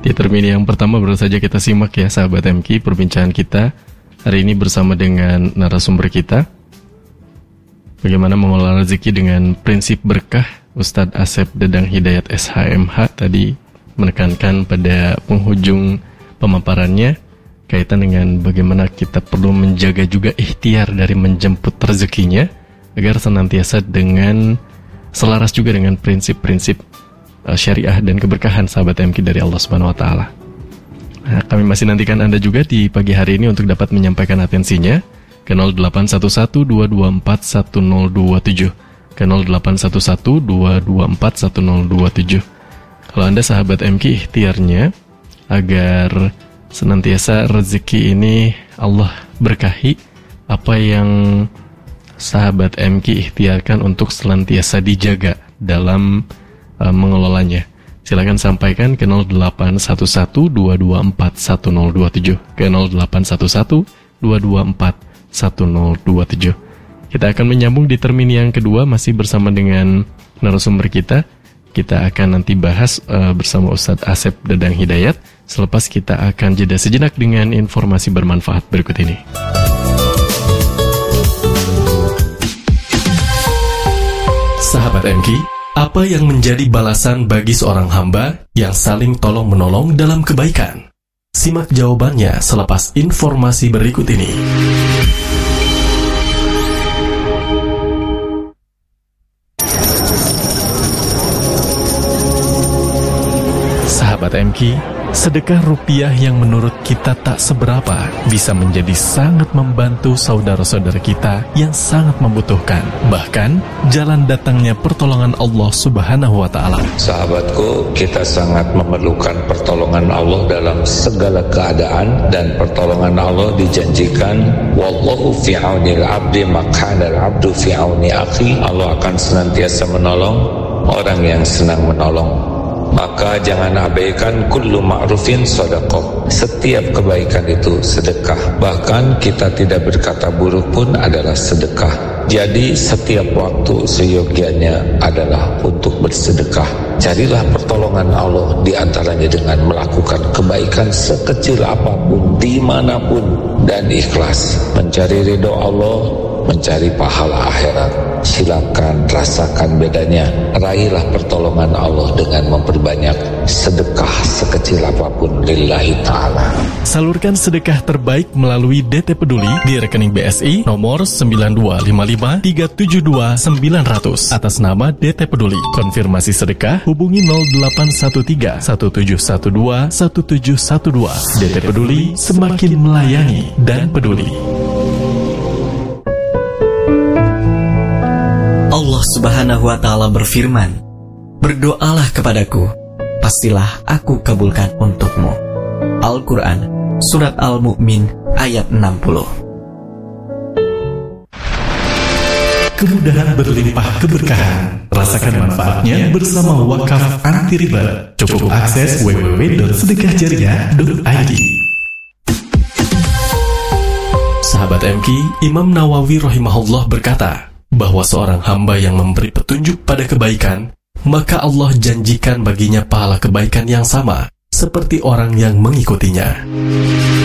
Di termini yang pertama baru saja kita simak ya sahabat MQ perbincangan kita hari ini bersama dengan narasumber kita. Bagaimana mengelola rezeki dengan prinsip berkah. Ustadz Asep Dedang Hidayat SHMH tadi menekankan pada penghujung pemaparannya kaitan dengan bagaimana kita perlu menjaga juga ikhtiar dari menjemput rezekinya agar senantiasa dengan selaras juga dengan prinsip-prinsip syariah dan keberkahan sahabat MQ dari Allah Subhanahu wa taala. Nah, kami masih nantikan Anda juga di pagi hari ini untuk dapat menyampaikan atensinya ke 0811-224-1027 ke 0811-224-1027. Kalau Anda sahabat MQ ikhtiarnya agar senantiasa rezeki ini Allah berkahi, apa yang sahabat MQ ikhtiarkan untuk senantiasa dijaga dalam mengelolanya. Silakan sampaikan ke 0811-224-1027 ke 0811-224-1027. Kita akan menyambung di termini yang kedua masih bersama dengan narasumber kita. Kita akan nanti bahas bersama Ustadz Asep Dedang Hidayat selepas kita akan jeda sejenak dengan informasi bermanfaat berikut ini. Sahabat MQ, apa yang menjadi balasan bagi seorang hamba yang saling tolong-menolong dalam kebaikan? Simak jawabannya selepas informasi berikut ini. Sahabat MQ, sedekah rupiah yang menurut kita tak seberapa bisa menjadi sangat membantu saudara-saudara kita yang sangat membutuhkan. Bahkan, jalan datangnya pertolongan Allah Subhanahu wa ta'ala. Sahabatku, kita sangat memerlukan pertolongan Allah dalam segala keadaan, dan pertolongan Allah dijanjikan, wallahu fi aunil abdi makanal abdu fi auni akhi. Allah akan senantiasa menolong orang yang senang menolong. Maka jangan abaikan kullu ma'rufin sedekah. Setiap kebaikan itu sedekah. Bahkan kita tidak berkata buruk pun adalah sedekah. Jadi setiap waktu seyogianya adalah untuk bersedekah. Carilah pertolongan Allah di antaranya dengan melakukan kebaikan sekecil apapun, dimanapun, dan ikhlas. Mencari ridho Allah, mencari pahala akhirat. Silakan rasakan bedanya. Raihlah pertolongan Allah dengan memperbanyak sedekah sekecil apapun lillahi ta'ala. Salurkan sedekah terbaik melalui DT Peduli di rekening BSI nomor 9255372900 atas nama DT Peduli. Konfirmasi sedekah hubungi 0813-1712-1712. DT Peduli, semakin melayani dan peduli. Allah Subhanahu wa ta'ala berfirman, berdoalah kepadaku, pastilah aku kabulkan untukmu. Al-Quran, Surat Al-Mu'min, ayat 60. Kemudahan berlimpah keberkahan. Rasakan manfaatnya bersama Wakaf Anti Riba. Cukup akses www.sedekahjariah.id. Sahabat MQ, Imam Nawawi rahimahullah berkata bahwa seorang hamba yang memberi petunjuk pada kebaikan, maka Allah janjikan baginya pahala kebaikan yang sama seperti orang yang mengikutinya.